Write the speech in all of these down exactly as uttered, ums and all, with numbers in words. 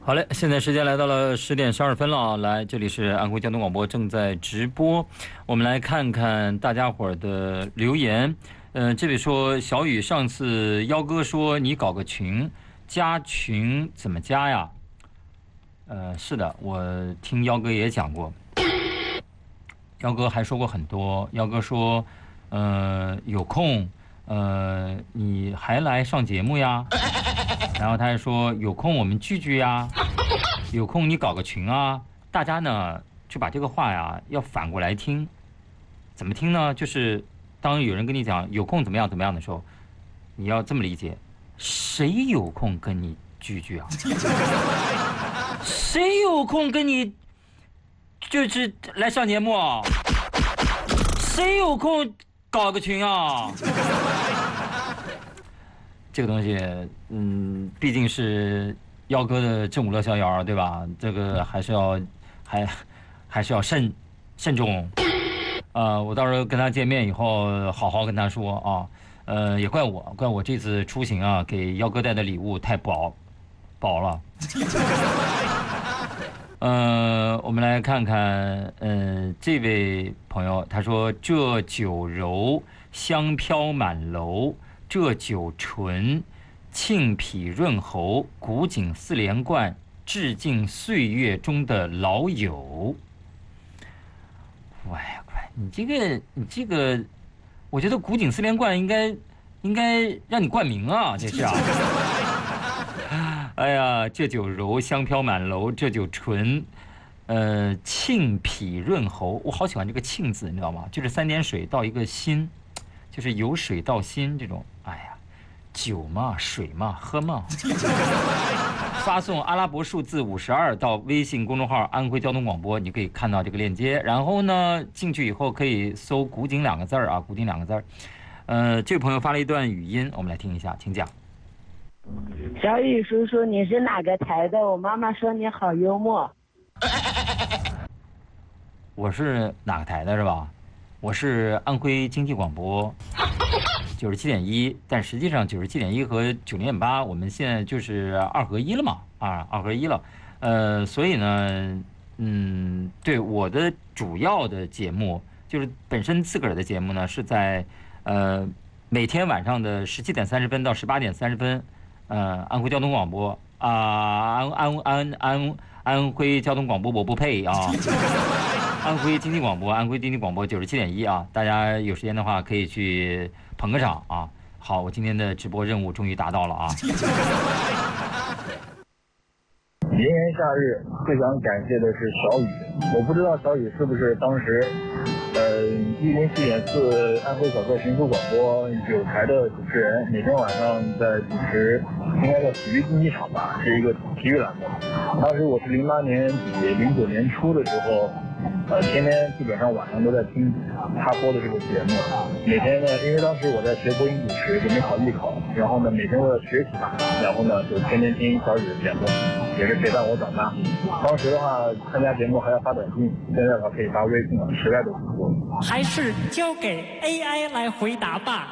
好嘞，现在时间来到了十点十二分了啊！来，这里是安徽交通广播正在直播，我们来看看大家伙儿的留言。呃，这里说小雨上次幺哥说你搞个群，加群怎么加呀？呃，是的，我听幺哥也讲过，幺哥还说过很多。幺哥说，呃，有空，呃，你还来上节目呀？然后他还说有空我们聚聚呀，有空你搞个群啊，大家呢就把这个话呀要反过来听，怎么听呢？就是当有人跟你讲有空怎么样怎么样的时候，你要这么理解，谁有空跟你聚聚啊？谁有空跟你就是来上节目啊？谁有空搞个群啊？这个东西，嗯，毕竟是幺哥的正午乐逍遥，对吧？这个还是要，还还是要慎慎重。呃，我到时候跟他见面以后，好好跟他说啊。呃，也怪我，怪我这次出行啊，给幺哥带的礼物太薄薄了。呃，我们来看看，呃，这位朋友他说：“这酒柔香飘满楼。”这酒醇，沁脾润喉，古井四连冠，致敬岁月中的老友。喂，快，你这个，你这个，我觉得古井四连冠应该，应该让你冠名啊，这是啊。哎呀，这酒柔，香飘满楼，这酒醇，呃，沁脾润喉，我好喜欢这个沁字，你知道吗？就是三点水到一个心。就是由水到心这种，哎呀，酒嘛，水嘛，喝嘛。发送阿拉伯数字五十二到微信公众号安徽交通广播，你可以看到这个链接。然后呢，进去以后可以搜“古井”两个字儿啊，“古井”两个字儿。呃，这位朋友发了一段语音，我们来听一下，请讲。 小雨叔叔，你是哪个台的？我妈妈说你好幽默。 我是哪个台的是吧？我是安徽经济广播九十七点一，但实际上九十七点一和九零点八，我们现在就是二合一了嘛，啊，二合一了。呃，所以呢，嗯，对，我的主要的节目就是本身自个儿的节目呢，是在呃每天晚上的十七点三十分到十八点三十分，呃，安徽交通广播啊，安安安安安徽交通广播我不配啊。安徽经济广播，安徽经济广播九十七点一啊，大家有时间的话可以去捧个场啊。好，我今天的直播任务终于达到了啊。 炎炎夏日，最想感谢的是小雨。我不知道小雨是不是当时，呃，一零四点四安徽小客群书广播有台的主持人，每天晚上在主持，应该叫体育竞技场吧，是一个体育栏目。当时我是零八年底、零九年初的时候。呃，天天基本上晚上都在听他播的这个节目。每天呢，因为当时我在学播音主持，准备考艺考，然后呢，每天为了学习嘛，然后呢，就天天听小雨的节目，也是陪伴我长大。当时的话，参加节目还要发短信，现在的话可以发微信了，实在都不错。 还是交给 A I 来回答吧。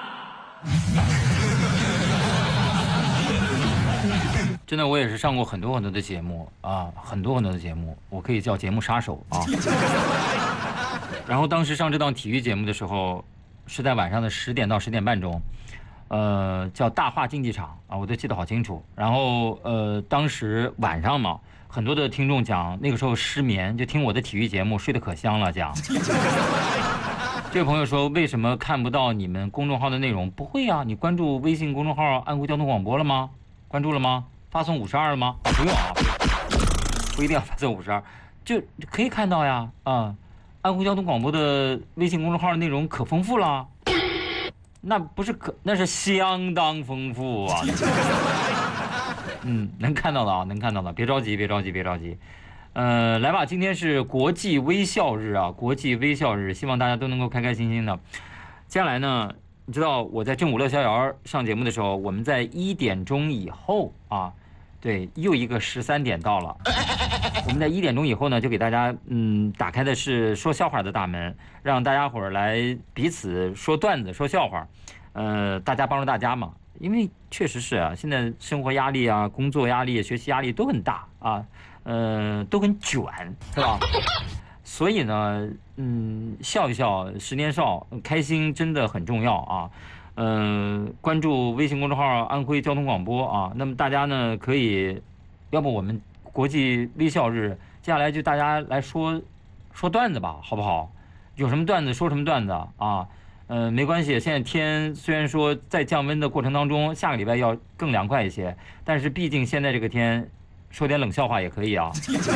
真的，我也是上过很多很多的节目啊，很多很多的节目，我可以叫节目杀手啊。然后当时上这档体育节目的时候，是在晚上的十点到十点半钟，呃，叫大话竞技场啊，我都记得好清楚。然后呃，当时晚上嘛，很多的听众讲那个时候失眠，就听我的体育节目睡得可香了，讲。这位朋友说，为什么看不到你们公众号的内容？不会啊，你关注微信公众号安徽交通广播了吗？关注了吗？发送五十二了吗？啊，不用啊，不一定要发送五十二，就可以看到呀。啊，安徽交通广播的微信公众号的内容可丰富了，那不是可，那是相当丰富啊。嗯，能看到的啊，能看到的，别着急，别着急，别着急。呃，来吧，今天是国际微笑日啊，国际微笑日，希望大家都能够开开心心的。接下来呢？你知道我在正午乐逍遥上节目的时候，我们在一点钟以后啊，对，又一个十三点到了。我们在一点钟以后呢，就给大家嗯打开的是说笑话的大门，让大家伙儿来彼此说段子、说笑话，呃，大家帮助大家嘛。 因为确实是啊，现在生活压力啊、工作压力、学习压力都很大啊，呃，都很卷，是吧？所以呢，嗯，笑一笑，十年少，开心真的很重要啊。呃，关注微信公众号“安徽交通广播”啊。那么大家呢可以，要不我们国际微笑日，接下来就大家来说说段子吧，好不好？有什么段子说什么段子啊。呃，没关系，现在天虽然说在降温的过程当中，下个礼拜要更凉快一些，但是毕竟现在这个天，说点冷笑话也可以啊。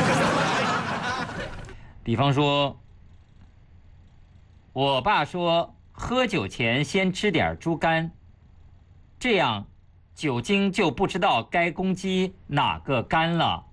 比方说，我爸说喝酒前先吃点猪肝，这样酒精就不知道该攻击哪个肝了。